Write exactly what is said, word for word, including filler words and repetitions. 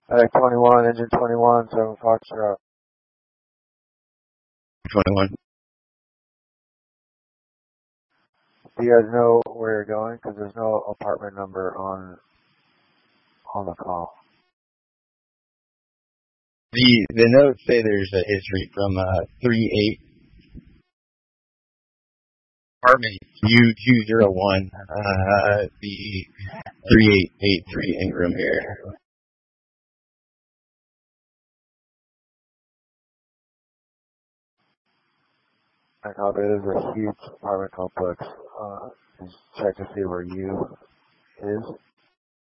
Alright, twenty-one, engine twenty-one, seven Foxtrot. twenty-one. Do you guys know where you're going? Because there's no apartment number on on the call. The the notes say there's a history from uh three eight apartment U two zero one, uh the three eight eight three Ingram here. I copy. It is a huge apartment complex. Uh, just check to see where U is.